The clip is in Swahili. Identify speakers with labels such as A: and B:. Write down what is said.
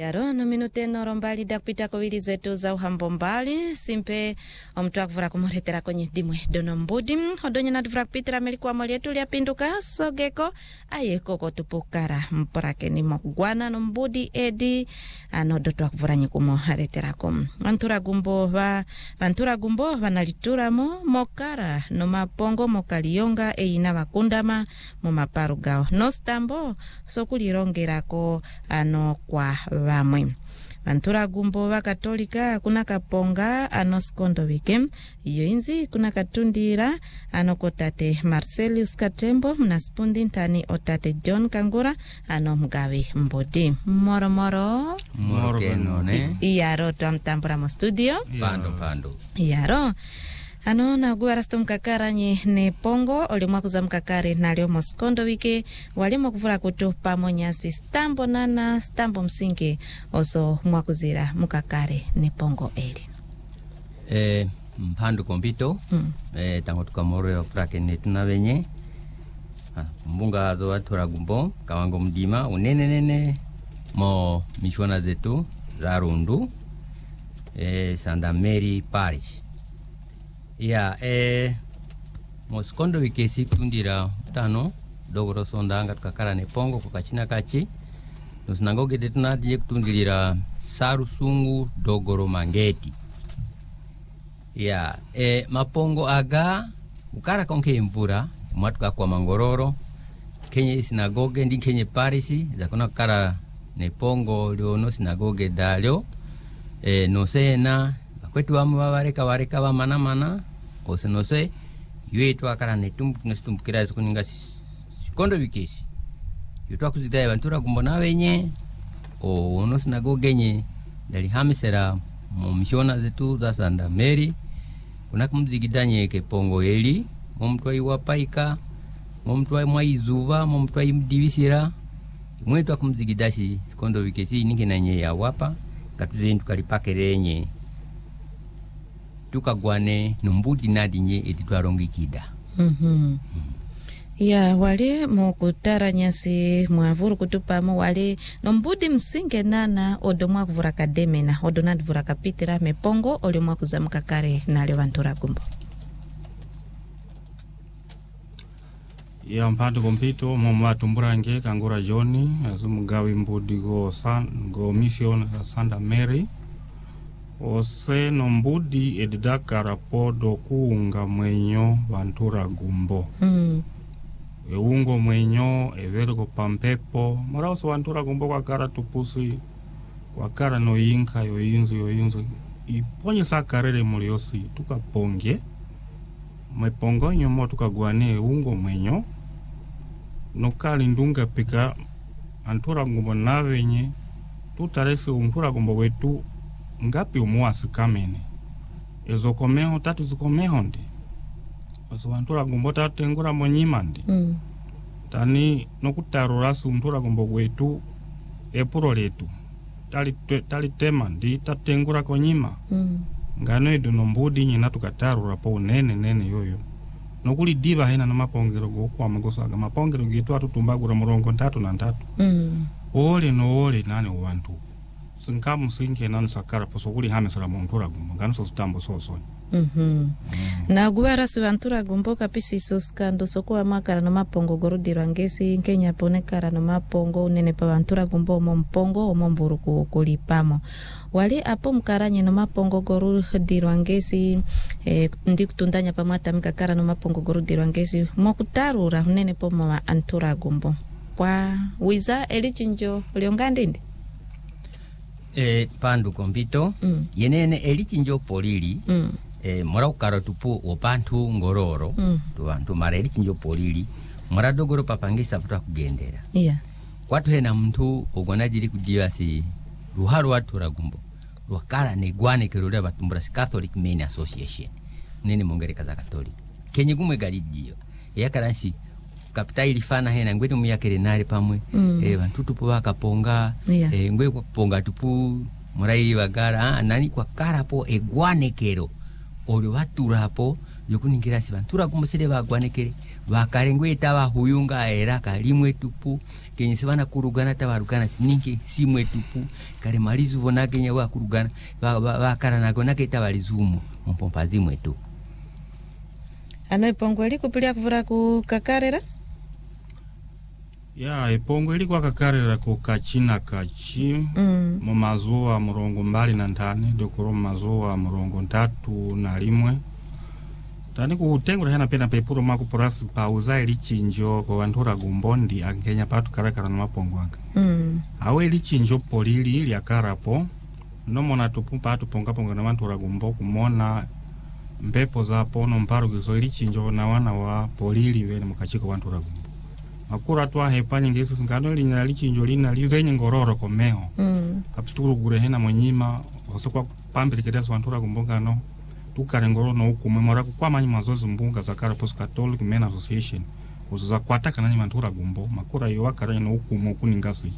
A: Yaro no minute noro mbali da kupita kowili zetu za uhambo mbali simpe omtu akuvura kumuretera kwenye dimwe dono mbudi hodonye na duvura kupitira melikuwa moli yetu liapinduka sogeko ayeko kotupukara mporake ni mokugwana no mbudi edi ano doto akuvura nyikumo haretera kom vantura gumbo vanalituramo mokara no mapongo mokalionga eina vakundama mo maparu gao no stambo sokulirongerako ano kwa vamwe vantura gumbo va katolika kuna kaponga ano skondo wike iyo inzi kuna katundira ano kotate Marcelius Katembo mnaspundi ntani otate John Kangura ano mgawi mbodi moro
B: kenone
A: iyaro tuamtambura mo studio
B: pando
A: iyaro ano na guarasto mkakara ne pongo olimwa kuza mkakare nalio moskondo wike walimo kuvura kutu pamonyasi stambo nana stambo msingi oso mwakuzira mkakare ne pongo eli
B: mpando kompito tango tukamoro prake netuna venye mbunga zo atura gumbo kawango mdima unene mo mishwana zetu za rundu Santa Mary Parish moskondo wike sikundira tano dogoro sonda anga tukakara ne pongo kukachina kachi nusinangoge detuna diye kutundira saru sungu dogoro mangeti mapongo aga ukara konke mvura mwatuka kwa mangororo kenye sinagoge ndi kenye parisi zakona kara ne pongo liono sinagoge dalio no sena kwetu wamu wareka wa mana osenose yetu akara netumkira kuninga sikondo wikesi yetu akuzidai vantura kumbona wenye ono sinagoge nye dali hamisera mumishona zetu za Santa Mary unakumzigidanye ke pongo eli mumtwai wapaika mumtwai mwaizuva mumtwai mdivisira mwetu akumzigidashi sikondo wikesi ninge nanye ya wapa katuzentu kalipakerenye tukagwane numbudi nadinye editwarongikida
A: ya wale mokutara nyasi mwavuru kutupamo wale nombudi msinge nana odomwa kuvura kademena odonad vura kapitira mepongo olimwa kuzamuka kare nale vantura gumbo
C: ya mpando kompito mwa tumburange kangura Joni azumugawi mbudi go mission Santa Mary ose nombudi edidakara podo kuunga mwenyo vantura gumbo eungo mwenyo evergo pampepo maraoso vantura gumbo kwa kara tupusi kwa kara no yinka yoyinzo iponye sakarere muliosi tukaponge mwepongo nyomo tukagwane eungo mwenyo nokali ndunga pika antura gumbo navenye tutarese untura gumbo wetu ngapi umuasi kamene ezo komeho tatu zikomeho ndi oso wantura gumbo tatengura monyima ndi tani nokutarura suntura gumbo wetu epuro letu tali tema ndi tatengura konyima ngano edu nombudi nyina tukatarura po nene yoyo nokuli diva hena na mapongero go kwa magosaga mapongero gitu atutumbagura murongo 3 ole nane ubantu sinkamu sinke nanu sakara posokuli hamesera montura gumbo ngano so stambo so
A: na guara suvantura gumbo kapisi soskando sokuwa makara no mapongo gorudirwa ngesi Kenya pone kara no mapongo unene pa vantura gumbo mompongo omomvuru kulipamo wale apo mkaranye no mapongo gorudirwa ngesi ndi kutundanya pamata mkakara no mapongo gorudirwa ngesi mokutarura unene po mwa antura gumbo kwa wiza elichinjo liongandindi
B: pandu kompito yenene elichinjo polili mora ukaro tupu opantu ngororo tu bantu mara elichinjo polili mora dogoro papangisa puta kugendera kwatu hena mtu ogonajiri kudiwasi ruharu watu ragumbo wakara ne gwane kerole batumbura Catholic Men Association nene mongereka za Catholic kenye gumwe galidio yakaransi kapita ilifana hena ngwetu muyakere nale pamwe bantu tupu bakaponga ngwe kwa kuponga tupu murai bagara nani kwa karapo egwane kero oli watura hapo yokuningira siba tura kumusere bagwanekere bakarengwe taba huyunga era kalimwe tupu kenye sibana kurugana tabarugana sininki simwe tupu kare malizu vona kenye wa kurugana bakara nako nake tabalizumu mpompa zimwe tu
A: ano ipongo eli kupilia kuvura ku kakarera
C: ya ipongo ili kwa kakarera ku kachina kachi mu mazuwa murongo mbali na ndani dokoro mazuwa murongo 3 na 1 tani kutengura hena pena pepuro mako porasi pauza ili chinjo kwa wantura gumbondi akenya patu karakara na mapongo aka awe ili chinjo polili ili akarapo no mona tupumpa atuponga ponga na wantura gumbo kumona mpepo za pono mparu kiso ili chinjo na wana wa polili vene mukachiko wantura gumbo makura twa hepanye ngesi ngano linya lichinjo lina livenye ngororo komeho kapituru gure hena monyima osokwa pambire kedaso wantura gumbonga no tukare ngoro no kumemora kwa manyi mazozo mbunga za Karapos Catholic Men Association uzuza kwataka nanyi wantura gumbo makura yo wakara no kumo kuningasi